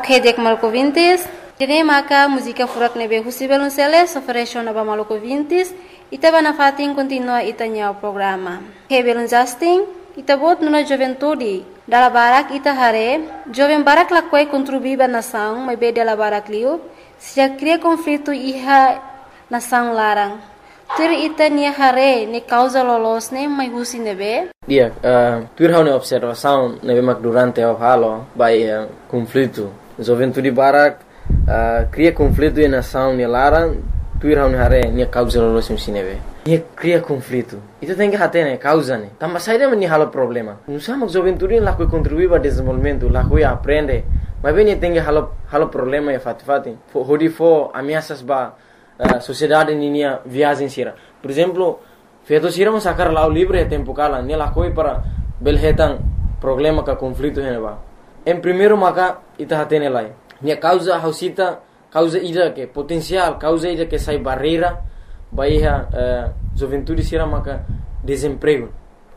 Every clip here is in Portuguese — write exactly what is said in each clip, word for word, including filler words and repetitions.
Ok, dek Maluku Vintis. Dene maka música furak nebe Husi Belunceles oferece naba Maluku Vintis. Ita bana fatin continua itanya o programa. Ok, Belun Justin. Ita bot nuna juventude. Dala barak ita hare. Jovem barak lakwai contribuiba nação, mas be dala barak liu. Se já cria conflito iha nação larang. Tur ita nia hare ne causa lolos ne mai husi nebe. Dia, uh, tur hau ne observação nebe mak durante o halo by uh, conflito. Juventude barak uh, cria conflito e nação ne larang. Tur hau ne hare nia causa lolos ne nebe. Nia cria conflito. Ita tem que hate ne causa ne. Tamba saída me ni halo problema. Não sama juventude lá que contribui para desenvolvimento, lá que aprende. Mas bem tem que halo halo problema e fati fati. Hodi fo ameaças ba Uh, sociedade ninia viagem sira. Por exemplo, feito sira mo sacar lá o livre é tempo cala, nela coi para belhetan problema ka conflito heneba. Em primeiro maka ita hatene lai. Nia causa hausita, causa ida que potencial, causa ida que sai barreira, baiha uh, juventude sira maka desemprego.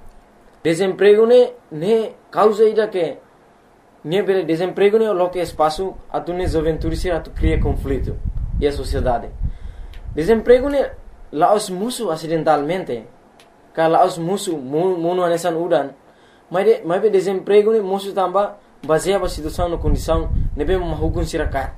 Desemprego ne ne causa ida que ne bele desemprego ne lo que espaço atune juventude sira tu cria conflito e a sociedade. Desemprego ne laos musuh acidentalmente. Ka laos musuh muno anesan udan. Mas de mas be desemprego ne musuh tamba baseia ba situação no condição nebe mahukun sirakat.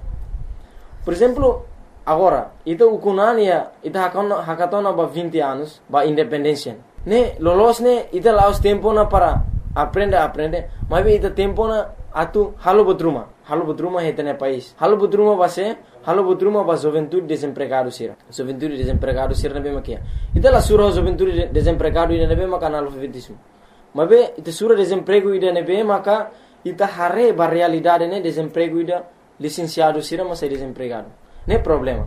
Por exemplo, agora, ita ukunania ita hakona hakatona ba vinte anos ba independência. Ne lolos ne ita laos tempo na para aprende aprende, mas be ita tempo na atu halo botruma. Halo botruma hetene país. Halo botruma base Halo botruma ba juventude desempregado sira. Juventude desempregado sira nabe makia. Ita la sura juventude desempregado ida nabe maka analfabetismo. Mabe ita sura desemprego ida nabe maka ita hare ba realidade ne desemprego ida licenciado sira mas desempregado. Ne problema.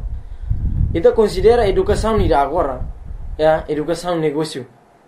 Ita considera educação ida agora, ya, educação negócio.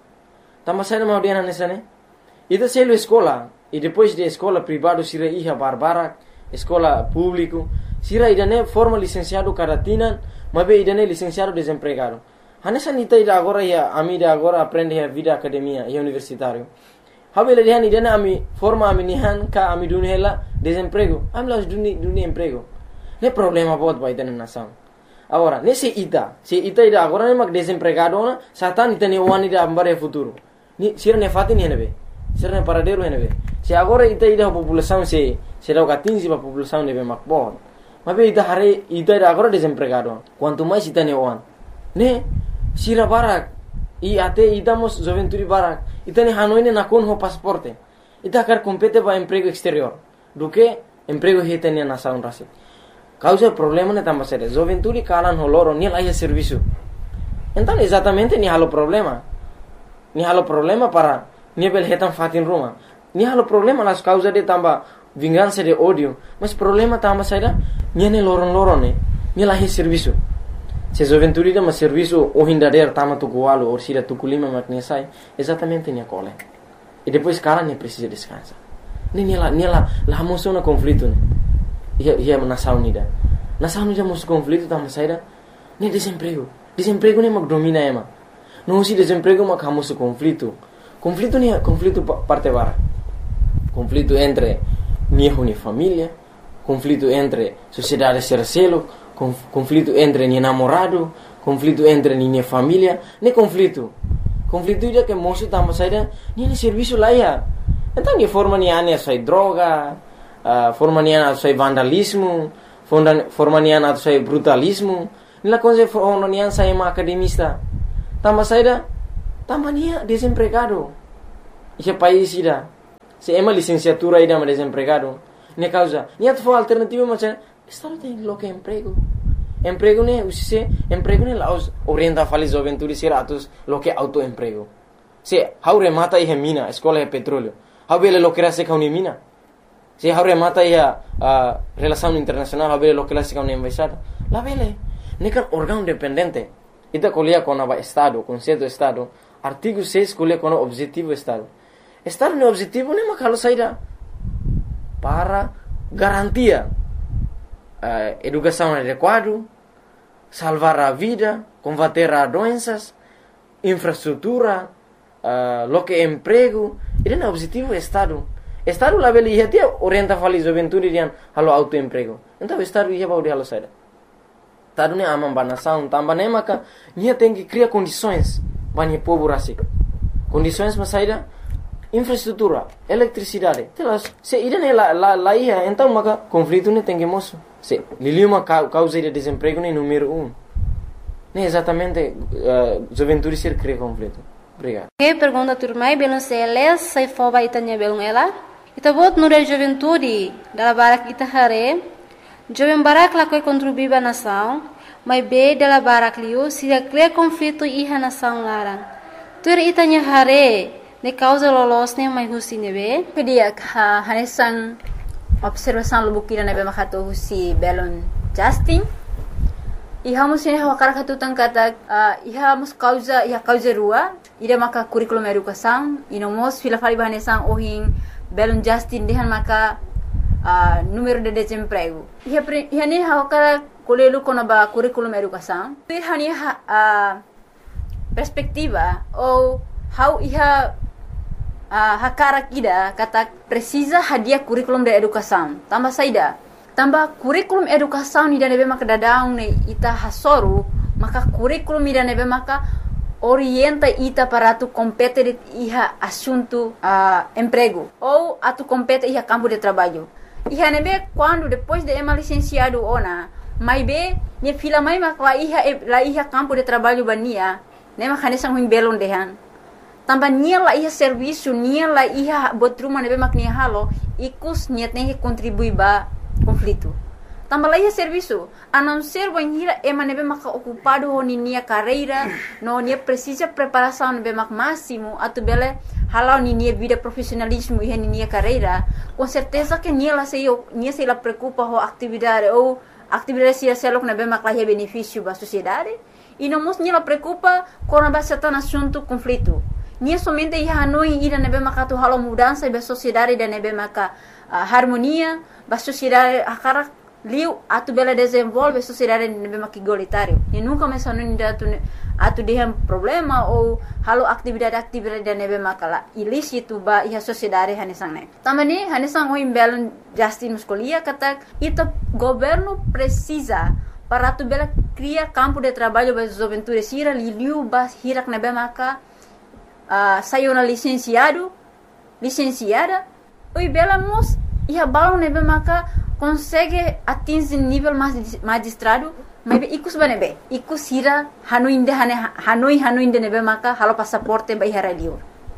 Tama sai ma odiana nessa ne. Ita selo escola e depois de escola privado sira iha barbara, escola público sira idane forma licenciado caratina, mas be idane licenciado desempregado. Hanessa nita ida agora ya ami ida agora aprende a vida academia e universitário. Habele dihan idane ami forma ami nihan ka ami dunhela desemprego. Ami las duni duni emprego. Ne problema bot ba idane nação. Agora, nesse ita, se ita ida agora ne mag desempregado na, satan ita ne wani ida ambare futuro. Ni sira ne fati ni nebe. Sira ne paradero nebe. Se agora ita ida população se será o quinze pa população nebe makbot. Mas ita hari ita ida agora desempregado. Quanto mais ita ne wan. Ne sira barak i ate ita mos juventude barak. Ita ne hanoi ne nakon ho pasporte. Ita kar compete ba emprego exterior. Do que emprego hita ne nação rasi. Causa problema ne tamba sere. Juventude kalan ho loro ni laia serviço. Então exatamente ni halo problema. Ni halo problema para ni bel hetan fatin Roma. Ni halo problema las causa de tamba vingança de ódio, mas problema tamba saída niane loron-loron ne, ni lahi serviço. Se juventude da mas serviço o hindader tama tu goalo ou sira tu kulima makne sai, exatamente ni cole. E depois cara ne precisa descansar. Ne ni la ni la la moção na conflito ne. Ia ia nação unida. Nação unida mos conflito tama saída ne desemprego. Desemprego ne mag domina ema. Não se desemprego mag hamos conflito. Conflito ni conflito parte bara. Conflito entre niho ni família, conflito entre sociedade sercelo, conf, conflito entre ni namorado, conflito entre ni família, ne conflito. Conflito ida que moço tamba saída, ni ni serviço lá ia. Então ni forma ni ane sai droga, uh, forma ni ane sai vandalismo, forma, forma ni ane sai brutalismo, ni la coisa forma ni ane sai ma academista. Tamba saída, tamba ni desempregado. Esse país ida. Se ema licenciatura ida ma desempregado. Ne causa, ni at for alternativa mas estado tem lo que emprego. Emprego ne usise, emprego ne laos orienta fali juventude siratus lo que autoemprego. Se haure mata e mina, escola e petróleo. Habele lo que era se kauni mina. Se haure mata e a uh, relação internacional, habele lo que era se kauni embaixada. La vele, ne kan órgão dependente. Ita colia com a estado, conceito estado, artigo seis colia com o objetivo estado. Estado no objetivo ne makalo saída para garantia uh, educação adequada, salvar a vida, combater a doenças, infraestrutura, uh, lo que emprego. Ele é o objetivo do Estado. Estado lá beli ia dia orienta fali juventude dian halo autoemprego. Então estado ia bau de halo saida. Estado ne amam banação, tambah ne maka nia tem que criar condições bani povo rasik. Condições mas saida infraestrutura, eletricidade. Telas, se ida ne la la la ia, então maka conflito ne tem que moço. Se liliu uma causa de desemprego ne número um. Ne exatamente uh, juventude ser cria conflito. Obrigado. Que pergunta turmai belum seles sai foba itanya belum ela. Ita bot nura juventude dala barak ita hare. Jovem barak la koi contribuir ba nação, mas be dala barak liu se cria conflito iha nação larang. Tur itanya hare ne causa lolos ne mai husi nebe. Kedia ha hanesang observação lubukira nebe makato husi belon Justin. Iha mus ne wakara katu tangkata uh, iha mus causa iha causa rua ida maka curriculum educação ino mos fila fali banesang ohin belon Justin dehan maka uh, número de desemprego. Iha pre, iha ne wakara kolelu kona ba curriculum educação. Iha ne uh, perspectiva ou how iha uh, hakara kida kata precisa hadiah curriculum de educação. Tambah saida tambah kurikulum educação ni dane be maka dadaung ne ita hasoru maka kurikulum ni dane be maka orienta ita para tu compete iha assunto uh, emprego ou atu compete iha campo de trabalho. Iha nebe quando depois de ema licenciado ona mai be ne fila mai maka iha la iha campo de trabalho bania ne maka ne sang belon dehan. Tambah nia la iha serviço nia la iha botruma nebe mak nia halo ikus niat ne contribui ba conflito. Tambah lagi serviço, a não ser banhira ema nebe maka ocupado ho ni nia carreira, no nia precisa preparação nebe mak máximo, atu bele halau ni nia vida profissionalismo e ni nia carreira, com certeza que nia la sei nia sei la preocupa ho atividade ou atividade sia selok nebe mak lahi benefício ba sociedade, e não mos nia la preocupa com a certain assunto conflito. Nia somente ia hanoi ida nebe maka tu halau mudança ba sociedade da nebe maka uh, harmonia ba sociedade akara liu atu bela desenvolve sociedade nebe maka igualitário e nunca mais hanoi da tu atu dehem problema ou halau atividade atividade da nebe maka la ilícito ba ia sociedade hanesang ne tamani hanesang o imbelon Justin muscolia kata ita governo precisa para tu bela criar campo de trabalho ba juventude sira liu ba hirak nebe maka Uh, saiu na licenciado, licenciada, oi bela mos ia balão nebe maka consegue atingir nível mais magistrado, mas be ikus banebe, ikus hira hanoi inde hane hanoi hanoi inde nebe maka halo passaporte ba ihara liur.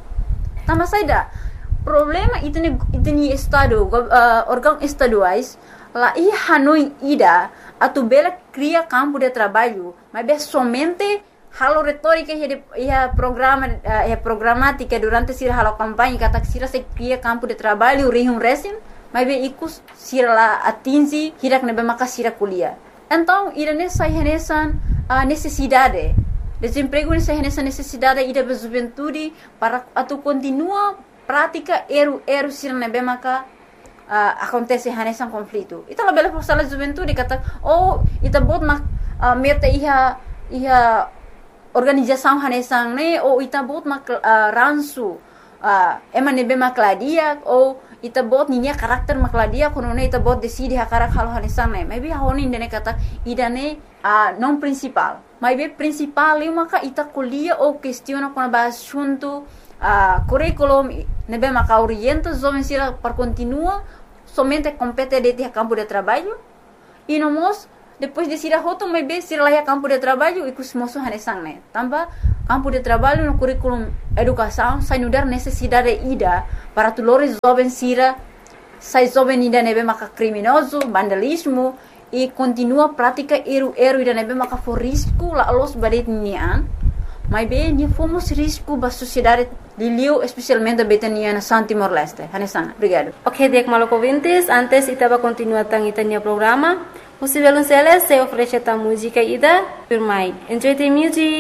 Tambah saida problema itene itene estado uh, órgão estaduais lá ia hanoi ida atu bela cria campo de trabalho, mas be somente halo retórica ia programa ia programática durante sira halo campanha kata sira se cria campo de trabalho rihum resim mas be ikus sira la atingi hirak nebe maka sira kuliah. Então ira nessa renesan a necessidade desemprego nessa renesan necessidade ida be juventude para atu continua prática eru eru sira nebe maka uh, acontece renesan conflito. Ita la bela forsala juventude kata oh ita bot mak uh, meta iha iha organização hanesang ne ou ita bot mak uh, ransu uh, ema nebe makladia ou ita bot ninya karakter makladia kono ne ita bot decide hakarak halo hanesang ne maybe honi ndene kata idane uh, non principal maybe principal eu maka ita kuliah ou questiona kono ba assunto uh, curriculum nebe maka orienta jovem sira para continua somente compete de ter campo de trabalho e no mos depois de sira hoto mai be sira laia campo de trabalho e kus moso hanesang ne tambah campo de trabalho no curriculum educação sai nudar necessidade ida para tulores jovem sira sai jovem ida nebe maka criminoso vandalismo e continua prática eru eru ida nebe maka for risco la los badet nian mai be ni fomos risco ba sociedade liliu especialmente betania na San Timor Leste hanesang. Obrigado. Ok, Diek Maloko Vintes, antes itaba continua tang itanya programa. Possível um C L S, se oferece a música ida, por mais. Enjoy the music.